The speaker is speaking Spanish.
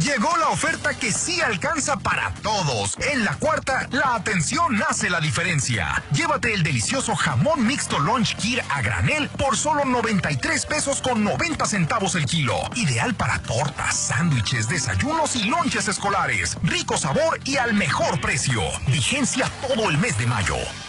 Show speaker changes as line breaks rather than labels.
Llegó la oferta que sí alcanza para todos. En La Cuarta, la atención hace la diferencia. Llévate el delicioso jamón mixto Lunch Kir a granel por solo 93 pesos con 90 centavos el kilo. Ideal para tortas, sándwiches, desayunos y lonches escolares. Rico sabor y al mejor precio. Vigencia todo el mes de mayo.